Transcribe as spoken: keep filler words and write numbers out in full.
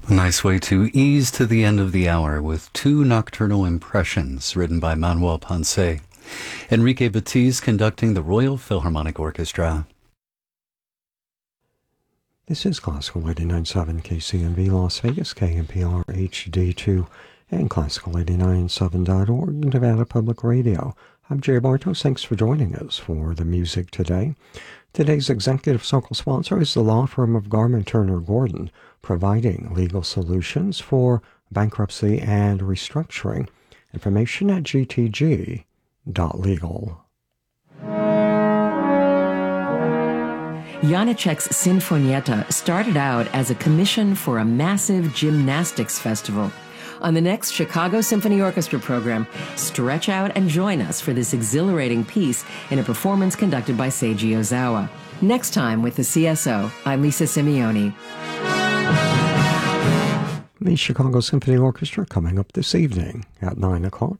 A nice way to ease to the end of the hour with two nocturnal impressions written by Manuel Ponce. Enrique Batiz conducting the Royal Philharmonic Orchestra. This is Classical eighty-nine point seven K C N V Las Vegas, K N P R H D two, and Classical eighty-nine point seven dot org, Nevada Public Radio. I'm Jay Bartos. Thanks for joining us for the music today. Today's executive circle sponsor is the law firm of Garman Turner Gordon, providing legal solutions for bankruptcy and restructuring. Information at g t g dot legal. Janáček's Sinfonietta started out as a commission for a massive gymnastics festival. On the next Chicago Symphony Orchestra program, stretch out and join us for this exhilarating piece in a performance conducted by Seiji Ozawa. Next time with the C S O, I'm Lisa Simeoni. The Chicago Symphony Orchestra coming up this evening at nine o'clock.